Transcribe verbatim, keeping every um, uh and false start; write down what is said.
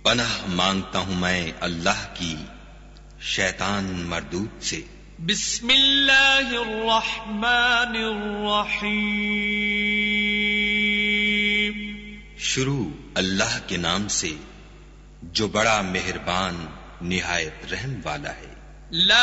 पनाह मांगता हूं मैं अल्लाह की शैतान मरदूद से। बिस्मिल्लाहिर्रहमानिर्रहीम। शुरू अल्लाह के नाम से जो बड़ा मेहरबान निहायत रहम वाला है।